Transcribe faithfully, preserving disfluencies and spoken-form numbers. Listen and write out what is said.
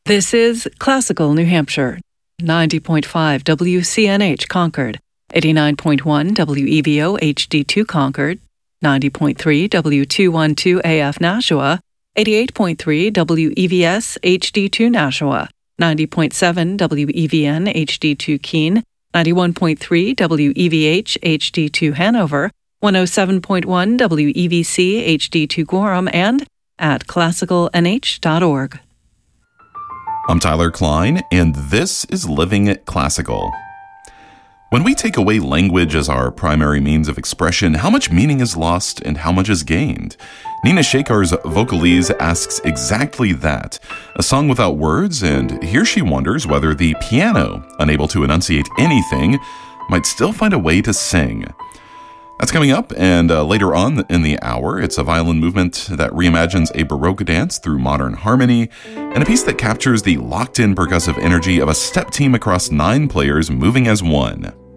This is Classical New Hampshire, ninety point five W C N H Concord, eighty-nine point one W E V O H D two Concord, ninety point three W two twelve A F Nashua, eighty-eight point three W E V S H D two Nashua, ninety point seven W E V N H D two Keene, ninety-one point three W E V H H D two Hanover, one oh seven point one W E V C H D two Gorham, and at classical n h dot org. I'm Tyler Klein, and this is Living Classical. When we take away language as our primary means of expression, how much meaning is lost and how much is gained? Nina Shakar's Vocalese asks exactly that. A song without words, and here she wonders whether the piano, unable to enunciate anything, might still find a way to sing. That's coming up, and uh, later on in the hour, it's a violin movement that reimagines a Baroque dance through modern harmony, and a piece that captures the locked-in percussive energy of a step team across nine players moving as one.